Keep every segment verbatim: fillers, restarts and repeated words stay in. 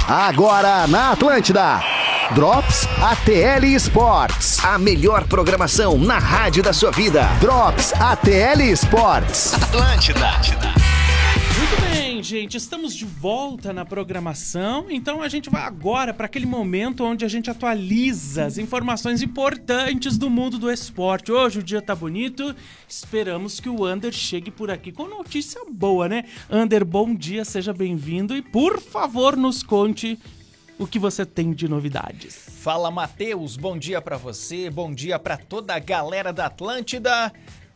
Agora na Atlântida. Drops A T L Sports. A melhor programação na rádio da sua vida. Drops A T L Sports. Atlântida. Muito bem, gente, estamos de volta na programação, então a gente vai agora para aquele momento onde a gente atualiza as informações importantes do mundo do esporte. Hoje o dia tá bonito, esperamos que o Ander chegue por aqui com notícia boa, né? Ander, bom dia, seja bem-vindo e por favor nos conte o que você tem de novidades. Fala, Matheus, bom dia pra você, bom dia pra toda a galera da Atlântida.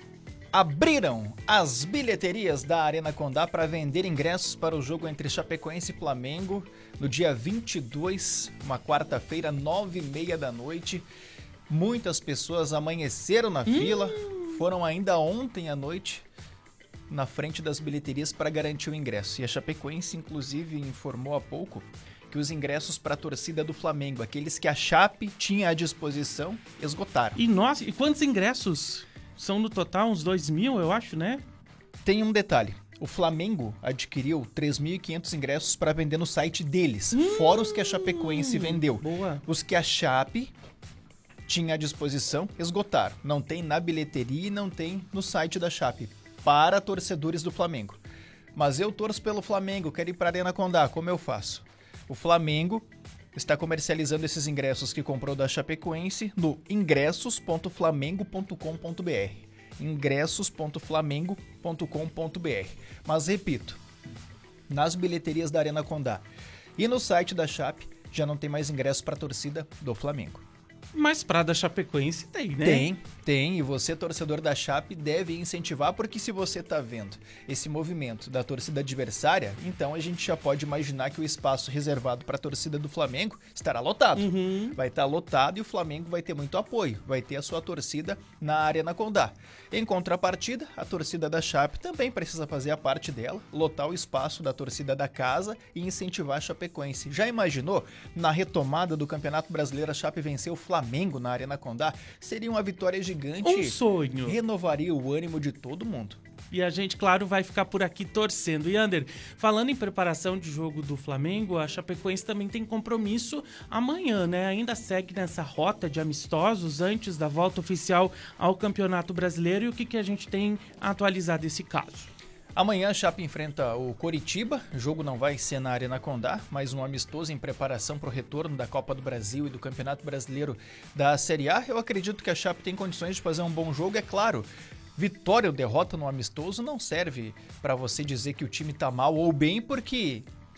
Abriram as bilheterias da Arena Condá para vender ingressos para o jogo entre Chapecoense e Flamengo no dia vinte e dois, uma quarta-feira, nove e meia da noite. Muitas pessoas amanheceram na hum. fila, foram ainda ontem à noite na frente das bilheterias para garantir o ingresso. E a Chapecoense, inclusive, informou há pouco que os ingressos para a torcida do Flamengo, aqueles que a Chape tinha à disposição, esgotaram. E nossa, e quantos ingressos? São no total uns dois mil, eu acho, né? Tem um detalhe. O Flamengo adquiriu três mil e quinhentos ingressos para vender no site deles, hum, fora os que a Chapecoense vendeu. Boa. Os que a Chape tinha à disposição, esgotaram. Não tem na bilheteria e não tem no site da Chape, para torcedores do Flamengo. Mas eu torço pelo Flamengo, quero ir para a Arena Condá, como eu faço? O Flamengo está comercializando esses ingressos que comprou da Chapecoense no ingressos ponto flamengo ponto com ponto b r. ingressos ponto flamengo ponto com ponto b r. Mas repito, nas bilheterias da Arena Condá e no site da Chape já não tem mais ingresso para a torcida do Flamengo. Mas pra da Chapecoense tem, né? Tem, tem. E você, torcedor da Chape, deve incentivar, porque se você tá vendo esse movimento da torcida adversária, então a gente já pode imaginar que o espaço reservado para a torcida do Flamengo estará lotado. Uhum. Vai estar lotado e o Flamengo vai ter muito apoio. Vai ter a sua torcida na Arena Condá. Em contrapartida, a torcida da Chape também precisa fazer a parte dela, lotar o espaço da torcida da casa e incentivar a Chapecoense. Já imaginou? Na retomada do Campeonato Brasileiro, a Chape venceu o Flamengo Flamengo na Arena Condá, seria uma vitória gigante. Um sonho. Renovaria o ânimo de todo mundo. E a gente, claro, vai ficar por aqui torcendo. E, Ander, falando em preparação de jogo do Flamengo, a Chapecoense também tem compromisso amanhã, né? Ainda segue nessa rota de amistosos antes da volta oficial ao Campeonato Brasileiro. E o que, que a gente tem atualizado desse caso? Amanhã a Chape enfrenta o Coritiba, o jogo não vai ser na Arena Condá, mas um amistoso em preparação para o retorno da Copa do Brasil e do Campeonato Brasileiro da Série A. Eu acredito que a Chape tem condições de fazer um bom jogo, é claro. Vitória ou derrota no amistoso não serve para você dizer que o time tá mal ou bem, porque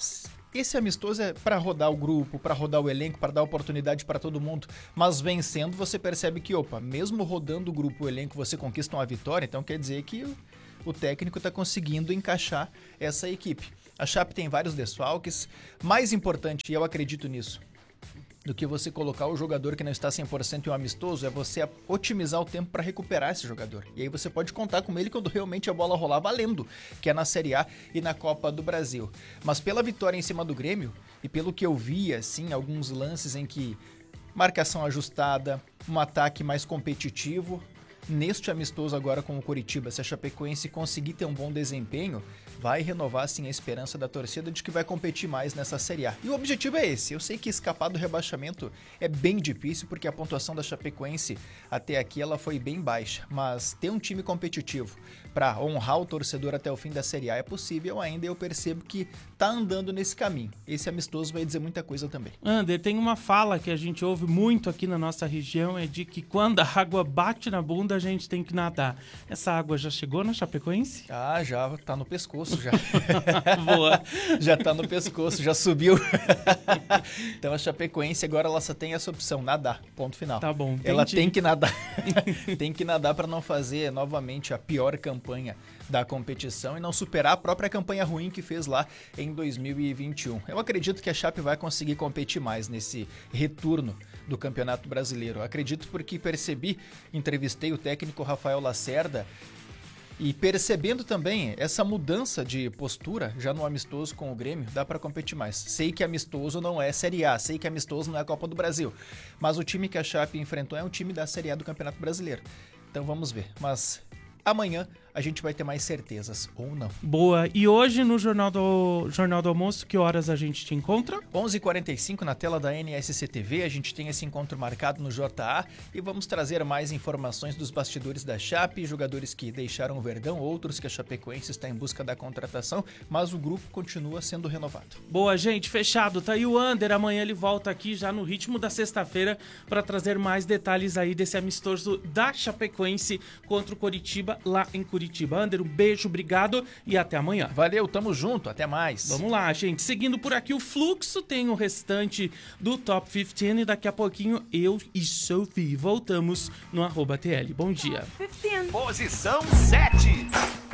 esse amistoso é para rodar o grupo, para rodar o elenco, para dar oportunidade para todo mundo. Mas vencendo, você percebe que, opa, mesmo rodando o grupo, o elenco, você conquista uma vitória, então quer dizer que o técnico está conseguindo encaixar essa equipe. A Chape tem vários desfalques. Mais importante, e eu acredito nisso, do que você colocar o jogador que não está cem por cento em um amistoso, é você otimizar o tempo para recuperar esse jogador. E aí você pode contar com ele quando realmente a bola rolar valendo, que é na Série A e na Copa do Brasil. Mas pela vitória em cima do Grêmio, e pelo que eu vi, assim, alguns lances em que marcação ajustada, um ataque mais competitivo, neste amistoso agora com o Coritiba, se a Chapecoense conseguir ter um bom desempenho, vai renovar sim a esperança da torcida de que vai competir mais nessa Série A. E o objetivo é esse. Eu sei que escapar do rebaixamento é bem difícil, porque a pontuação da Chapecoense até aqui ela foi bem baixa, mas ter um time competitivo para honrar o torcedor até o fim da Série A é possível ainda, e eu percebo que tá andando nesse caminho. Esse amistoso vai dizer muita coisa também. Ander, tem uma fala que a gente ouve muito aqui na nossa região, é de que quando a água bate na bunda, a gente tem que nadar. Essa água já chegou na Chapecoense? Ah, já tá no pescoço já. Boa. Já tá no pescoço, já subiu. Então a Chapecoense agora ela só tem essa opção, nadar, ponto final. Tá bom, entendi. Ela tem que nadar. Tem que nadar para não fazer novamente a pior campanha da competição e não superar a própria campanha ruim que fez lá em dois mil e vinte e um. Eu acredito que a Chape vai conseguir competir mais nesse retorno do Campeonato Brasileiro. Eu acredito porque percebi, entrevistei o técnico Rafael Lacerda e percebendo também essa mudança de postura já no amistoso com o Grêmio, dá para competir mais. Sei que amistoso não é Série A, sei que amistoso não é a Copa do Brasil, mas o time que a Chape enfrentou é um time da Série A do Campeonato Brasileiro. Então vamos ver. Mas amanhã a gente vai ter mais certezas, ou não. Boa. E hoje no Jornal do, Jornal do Almoço, que horas a gente te encontra? onze e quarenta e cinco na tela da N S C T V, a gente tem esse encontro marcado no J A e vamos trazer mais informações dos bastidores da Chape, jogadores que deixaram o Verdão, outros que a Chapecoense está em busca da contratação, mas o grupo continua sendo renovado. Boa, gente, fechado. Tá aí o Ander, amanhã ele volta aqui já no ritmo da sexta-feira para trazer mais detalhes aí desse amistoso da Chapecoense contra o Coritiba lá em Curitiba. Ander, um beijo, obrigado e até amanhã. Valeu, tamo junto, até mais. Vamos lá, gente. Seguindo por aqui o fluxo, tem o restante do Top quinze e daqui a pouquinho eu e Sophie voltamos no arroba T L. Bom dia. Posição sete.